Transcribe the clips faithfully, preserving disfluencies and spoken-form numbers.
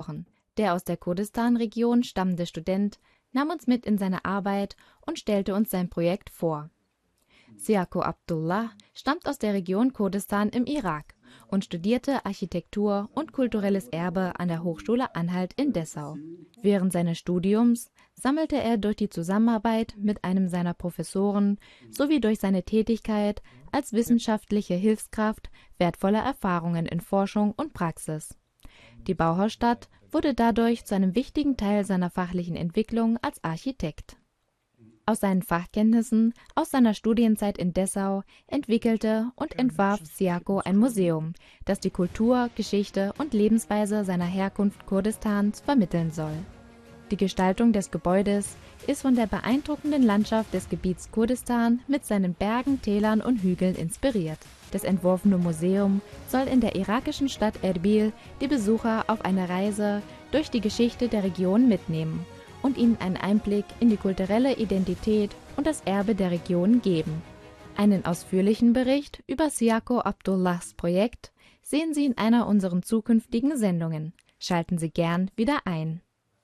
gesprochen. Der aus der Kurdistan-Region stammende Student nahm uns mit in seine Arbeit und stellte uns sein Projekt vor. Siako Abdullah stammt aus der Region Kurdistan im Irak und studierte Architektur und kulturelles Erbe an der Hochschule Anhalt in Dessau. Während seines Studiums sammelte er durch die Zusammenarbeit mit einem seiner Professoren sowie durch seine Tätigkeit als wissenschaftliche Hilfskraft wertvolle Erfahrungen in Forschung und Praxis. Die Bauhausstadt wurde dadurch zu einem wichtigen Teil seiner fachlichen Entwicklung als Architekt. Aus seinen Fachkenntnissen aus seiner Studienzeit in Dessau entwickelte und entwarf Siako ein Museum, das die Kultur, Geschichte und Lebensweise seiner Herkunft Kurdistans vermitteln soll. Die Gestaltung des Gebäudes ist von der beeindruckenden Landschaft des Gebiets Kurdistan mit seinen Bergen, Tälern und Hügeln inspiriert. Das entworfene Museum soll in der irakischen Stadt Erbil die Besucher auf eine Reise durch die Geschichte der Region mitnehmen und ihnen einen Einblick in die kulturelle Identität und das Erbe der Region geben. Einen ausführlichen Bericht über Siako Abdullahs Projekt sehen Sie in einer unserer zukünftigen Sendungen. Schalten Sie gern wieder ein.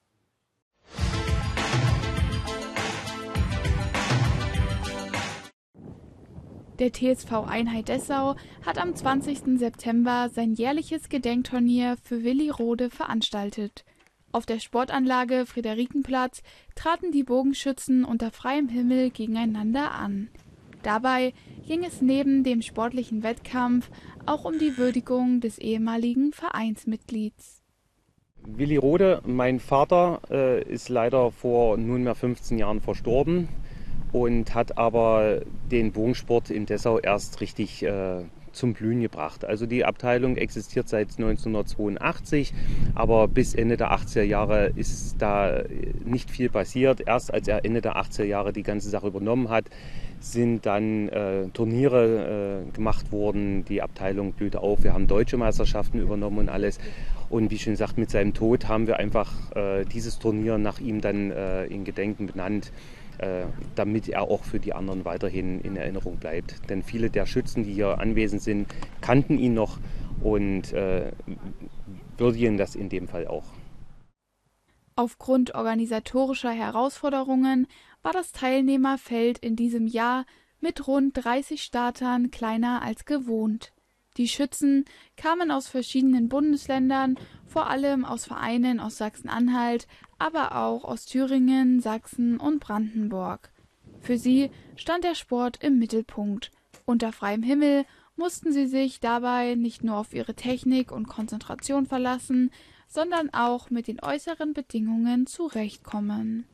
Der T S V Einheit Dessau hat am zwanzigsten September sein jährliches Gedenkturnier für Willi Rode veranstaltet. Auf der Sportanlage Friederikenplatz traten die Bogenschützen unter freiem Himmel gegeneinander an. Dabei ging es neben dem sportlichen Wettkampf auch um die Würdigung des ehemaligen Vereinsmitglieds. Willi Rode, mein Vater, äh, ist leider vor nunmehr fünfzehn Jahren verstorben und hat aber den Bogensport in Dessau erst richtig äh, zum Blühen gebracht. Also die Abteilung existiert seit neunzehnhundertzweiundachtzig, aber bis Ende der achtziger Jahre ist da nicht viel passiert. Erst als er Ende der achtziger Jahre die ganze Sache übernommen hat, sind dann äh, Turniere äh, gemacht worden. Die Abteilung blühte auf. Wir haben deutsche Meisterschaften übernommen und alles. Und wie schon gesagt, mit seinem Tod haben wir einfach äh, dieses Turnier nach ihm dann äh, in Gedenken benannt, äh, damit er auch für die anderen weiterhin in Erinnerung bleibt. Denn viele der Schützen, die hier anwesend sind, kannten ihn noch und äh, würdigen das in dem Fall auch. Aufgrund organisatorischer Herausforderungen war das Teilnehmerfeld in diesem Jahr mit rund dreißig Startern kleiner als gewohnt. Die Schützen kamen aus verschiedenen Bundesländern, vor allem aus Vereinen aus Sachsen-Anhalt, aber auch aus Thüringen, Sachsen und Brandenburg. Für sie stand der Sport im Mittelpunkt. Unter freiem Himmel mussten sie sich dabei nicht nur auf ihre Technik und Konzentration verlassen, sondern auch mit den äußeren Bedingungen zurechtkommen.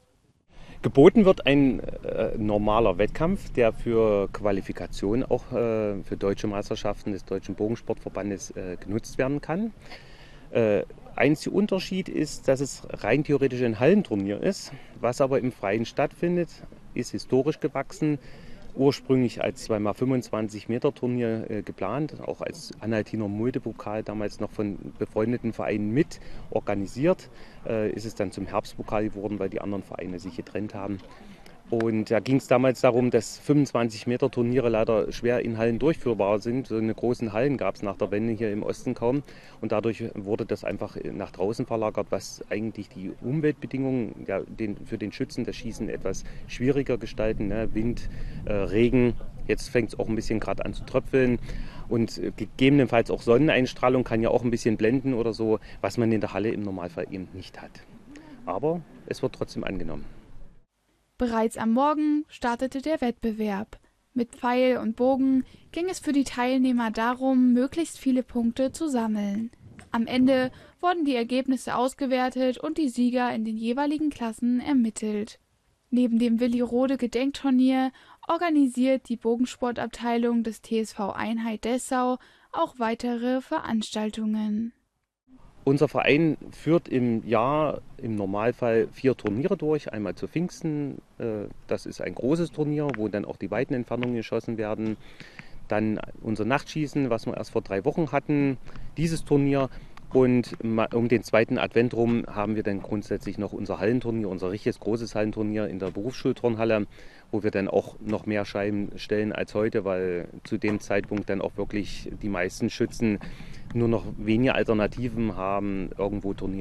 Geboten wird ein äh, normaler Wettkampf, der für Qualifikation auch äh, für deutsche Meisterschaften des Deutschen Bogensportverbandes äh, genutzt werden kann. Äh, einziger Unterschied ist, dass es rein theoretisch ein Hallenturnier ist, was aber im Freien stattfindet, ist historisch gewachsen. Ursprünglich als zwei mal fünfundzwanzig Meter Turnier äh, geplant, auch als Anhaltiner Multipokal, damals noch von befreundeten Vereinen mit organisiert. Äh, ist es dann zum Herbstpokal geworden, weil die anderen Vereine sich getrennt haben. Und da ging es damals darum, dass fünfundzwanzig Meter Turniere leider schwer in Hallen durchführbar sind. So eine großen Hallen gab es nach der Wende hier im Osten kaum. Und dadurch wurde das einfach nach draußen verlagert, was eigentlich die Umweltbedingungen ja, den, für den Schützen das Schießen etwas schwieriger gestalten. Ne? Wind, äh, Regen, jetzt fängt es auch ein bisschen gerade an zu tröpfeln. Und äh, gegebenenfalls auch Sonneneinstrahlung kann ja auch ein bisschen blenden oder so, was man in der Halle im Normalfall eben nicht hat. Aber es wird trotzdem angenommen. Bereits am Morgen startete der Wettbewerb. Mit Pfeil und Bogen ging es für die Teilnehmer darum, möglichst viele Punkte zu sammeln. Am Ende wurden die Ergebnisse ausgewertet und die Sieger in den jeweiligen Klassen ermittelt. Neben dem Willi Rode Gedenkturnier organisiert die Bogensportabteilung des T S V Einheit Dessau auch weitere Veranstaltungen. Unser Verein führt im Jahr im Normalfall vier Turniere durch. Einmal zu Pfingsten, das ist ein großes Turnier, wo dann auch die weiten Entfernungen geschossen werden. Dann unser Nachtschießen, was wir erst vor drei Wochen hatten, dieses Turnier. Und um den zweiten Advent rum haben wir dann grundsätzlich noch unser Hallenturnier, unser richtiges großes Hallenturnier in der Berufsschulturnhalle, wo wir dann auch noch mehr Scheiben stellen als heute, weil zu dem Zeitpunkt dann auch wirklich die meisten Schützen nur noch wenige Alternativen haben, irgendwo Turniere